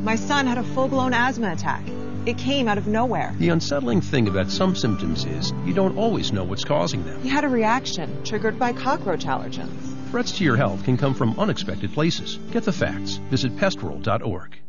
My son had a full-blown asthma attack. It came out of nowhere. The unsettling thing about some symptoms is you don't always know what's causing them. He had a reaction triggered by cockroach allergens. Threats to your health can come from unexpected places. Get the facts. Visit pestworld.org.